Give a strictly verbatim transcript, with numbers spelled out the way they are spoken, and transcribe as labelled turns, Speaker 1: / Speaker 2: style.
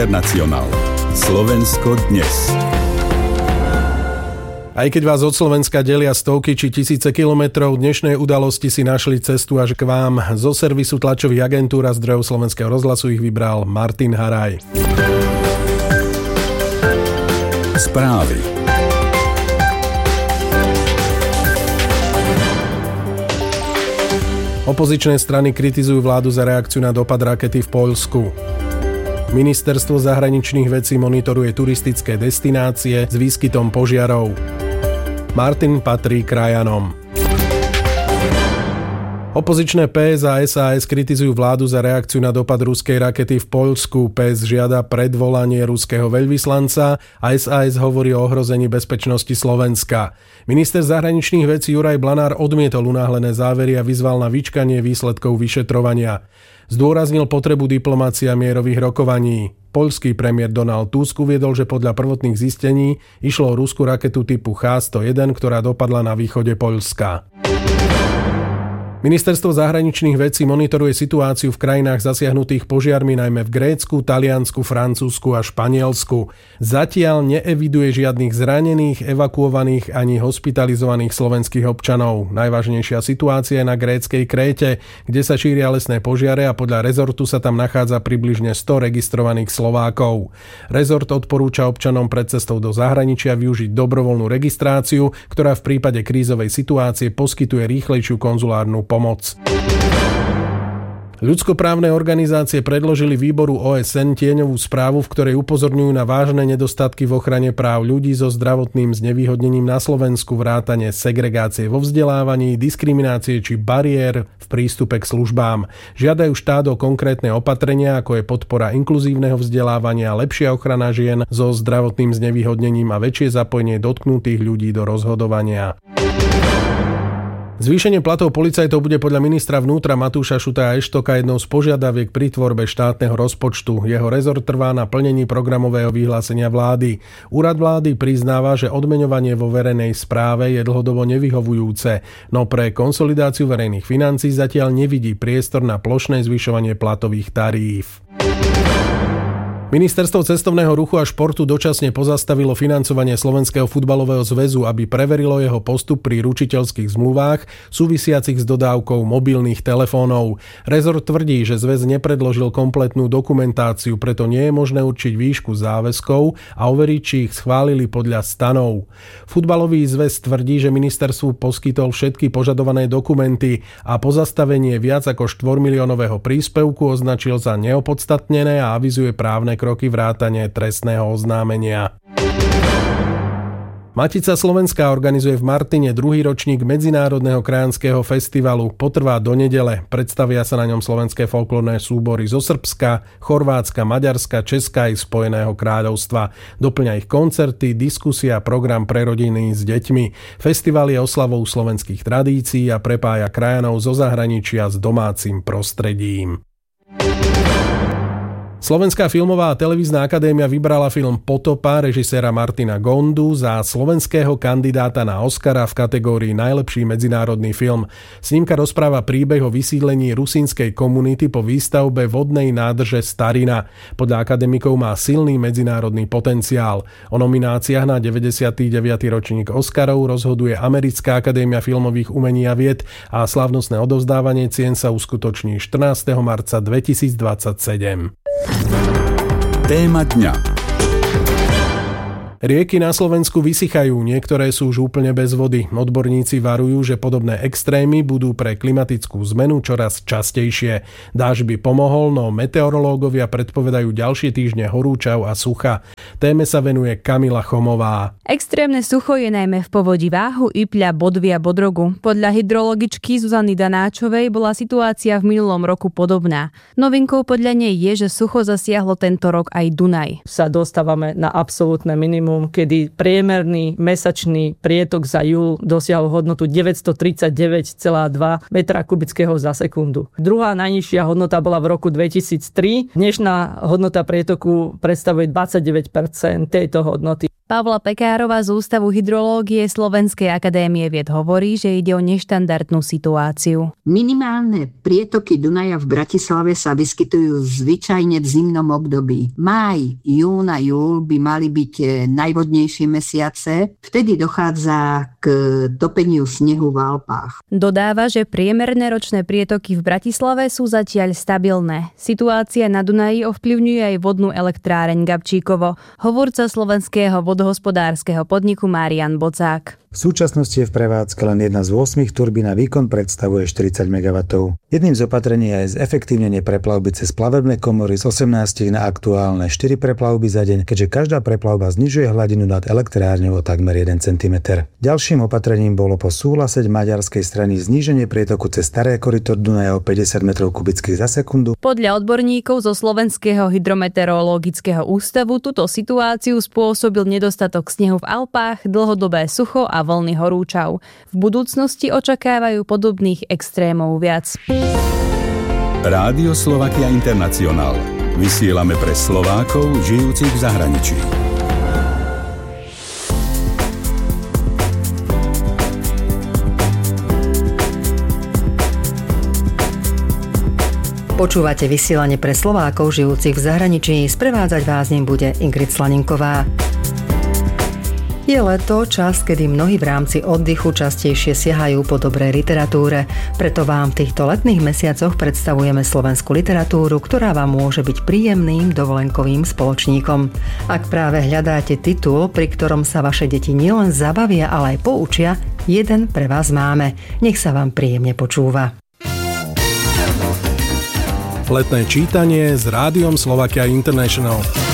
Speaker 1: Internacionál. Slovensko dnes.
Speaker 2: Aj keď vás od Slovenska delia stovky či tisíce kilometrov, dnešné udalosti si našli cestu až k vám. Zo servisu tlačových agentúr a zdrojov Slovenského rozhlasu ich vybral Martin Haraj.
Speaker 1: Správy.
Speaker 2: Opozičné strany kritizujú vládu za reakciu na dopad rakety v Poľsku. Ministerstvo zahraničných vecí monitoruje turistické destinácie s výskytom požiarov. Martin patrí krajanom. Opozičné pé es a es a es kritizujú vládu za reakciu na dopad ruskej rakety v Poľsku. pé es žiada predvolanie ruského veľvyslanca a es a es hovorí o ohrození bezpečnosti Slovenska. Minister zahraničných vecí Juraj Blanár odmietol unáhlené závery a vyzval na vyčkanie výsledkov vyšetrovania. Zdôraznil potrebu diplomácie a mierových rokovaní. Poľský premiér Donald Tusk uviedol, že podľa prvotných zistení išlo o ruskú raketu typu há sto jeden, ktorá dopadla na východe Poľska. Ministerstvo zahraničných vecí monitoruje situáciu v krajinách zasiahnutých požiarmi, najmä v Grécku, Taliansku, Francúzsku a Španielsku. Zatiaľ neeviduje žiadnych zranených, evakuovaných ani hospitalizovaných slovenských občanov. Najvážnejšia situácia je na gréckej Kréte, kde sa šíria lesné požiare a podľa rezortu sa tam nachádza približne sto registrovaných Slovákov. Rezort odporúča občanom pred cestou do zahraničia využiť dobrovoľnú registráciu, ktorá v prípade krízovej situácie poskytuje rýchlejšiu konzulárnu pomoc. Ľudskoprávne organizácie predložili výboru ó es en tieňovú správu, v ktorej upozorňujú na vážne nedostatky v ochrane práv ľudí so zdravotným znevýhodnením na Slovensku, vrátane segregácie vo vzdelávaní, diskriminácie či bariér v prístupe k službám. Žiadajú štát o konkrétne opatrenia, ako je podpora inkluzívneho vzdelávania, lepšia ochrana žien so zdravotným znevýhodnením a väčšie zapojenie dotknutých ľudí do rozhodovania. Zvýšenie platov policajtov bude podľa ministra vnútra Matúša Šutaja Eštoka jednou z požiadaviek pri tvorbe štátneho rozpočtu. Jeho rezort trvá na plnení programového vyhlásenia vlády. Úrad vlády priznáva, že odmeňovanie vo verejnej správe je dlhodobo nevyhovujúce, no pre konsolidáciu verejných financií zatiaľ nevidí priestor na plošné zvyšovanie platových taríf. Ministerstvo cestovného ruchu a športu dočasne pozastavilo financovanie Slovenského futbalového zväzu, aby preverilo jeho postup pri ručiteľských zmluvách súvisiacich s dodávkou mobilných telefónov. Rezort tvrdí, že zväz nepredložil kompletnú dokumentáciu, preto nie je možné určiť výšku záväzkov a overiť, či ich schválili podľa stanov. Futbalový zväz tvrdí, že ministerstvu poskytol všetky požadované dokumenty a pozastavenie viac ako štvormiliónového príspevku označil za neopodstatnené a avizuje právne kroky vrátane trestného oznámenia. Matica Slovenská organizuje v Martine druhý ročník Medzinárodného krajanského festivalu. Potrvá do nedele. Predstavia sa na ňom slovenské folklórne súbory zo Srbska, Chorvátska, Maďarska, Česka i Spojeného kráľovstva. Doplňa ich koncerty, diskusia a program pre rodiny s deťmi. Festival je oslavou slovenských tradícií a prepája krajanov zo zahraničia s domácim prostredím. Slovenská filmová a televízna akadémia vybrala film Potopa režiséra Martina Gondu za slovenského kandidáta na Oscara v kategórii Najlepší medzinárodný film. Snímka rozpráva príbeh o vysídlení rusínskej komunity po výstavbe vodnej nádrže Starina. Podľa akademikov má silný medzinárodný potenciál. O nomináciách na deväťdesiaty deviaty ročník Oscarov rozhoduje Americká akadémia filmových umení a vied a slávnostné odovzdávanie cien sa uskutoční štrnásteho marca dvetisícdvadsaťsedem.
Speaker 1: Téma dňa.
Speaker 2: Rieky na Slovensku vysychajú, niektoré sú už úplne bez vody. Odborníci varujú, že podobné extrémy budú pre klimatickú zmenu čoraz častejšie. Dážď by pomohol, no meteorológovia predpovedajú ďalšie týždne horúčav a sucha. Téme sa venuje Kamila Chomová.
Speaker 3: Extrémne sucho je najmä v povodí Váhu, Ipľa, Bodvy a Bodrogu. Podľa hydrologičky Zuzany Danáčovej bola situácia v minulom roku podobná. Novinkou podľa nej je, že sucho zasiahlo tento rok aj Dunaj.
Speaker 4: Sa dostávame na absolútne minimum, kedy priemerný mesačný prietok za júl dosiahol hodnotu deväťstotridsaťdeväť celá dva metra kubického za sekundu. Druhá najnižšia hodnota bola v roku dvetisíctri. Dnešná hodnota prietoku predstavuje dvadsaťdeväť percent tejto hodnoty.
Speaker 3: Pavla Pekárova z Ústavu hydrológie Slovenskej akadémie vied hovorí, že ide o neštandardnú situáciu.
Speaker 5: Minimálne prietoky Dunaja v Bratislave sa vyskytujú zvyčajne v zimnom období. Máj, jún a júl by mali byť najvodnejšie mesiace. Vtedy dochádza k topeniu snehu v Alpách.
Speaker 3: Dodáva, že priemerné ročné prietoky v Bratislave sú zatiaľ stabilné. Situácia na Dunaji ovplyvňuje aj vodnú elektráreň Gabčíkovo. Hovorca slovenského vodohospodárskeho podniku Marian Bocák.
Speaker 6: V súčasnosti je v prevádzke len jedna z ôsmich turbín a výkon predstavuje štyridsať megawattov. Jedným z opatrení je aj zefektívnenie preplavby cez plavebné komory z osemnásť na aktuálne štyri preplavby za deň, keďže každá preplavba znižuje hladinu nad elektrárňou o takmer jeden centimeter. Ďalším opatrením bolo po súhlase maďarskej strany zníženie prietoku cez staré koryto Dunaja o päťdesiat metrov kubických za sekundu.
Speaker 3: Podľa odborníkov zo Slovenského hydrometeorologického ústavu túto situáciu spôsobil nedostatok snehu v Alpách, dlhodobé sucho a vlny horúčav. V budúcnosti očakávajú podobných extrémov viac.
Speaker 1: Rádio Slovakia International. Vysielame pre Slovákov žijúcich v zahraničí.
Speaker 7: Počúvate vysielanie pre Slovákov žijúcich v zahraničí. Sprevádzať vás ním bude Ingrid Slaninková. Je leto, čas, kedy mnohí v rámci oddychu častejšie siahajú po dobrej literatúre. Preto vám v týchto letných mesiacoch predstavujeme slovenskú literatúru, ktorá vám môže byť príjemným dovolenkovým spoločníkom. Ak práve hľadáte titul, pri ktorom sa vaše deti nielen zabavia, ale aj poučia, jeden pre vás máme. Nech sa vám príjemne počúva.
Speaker 2: Letné čítanie s Rádiom Slovakia International.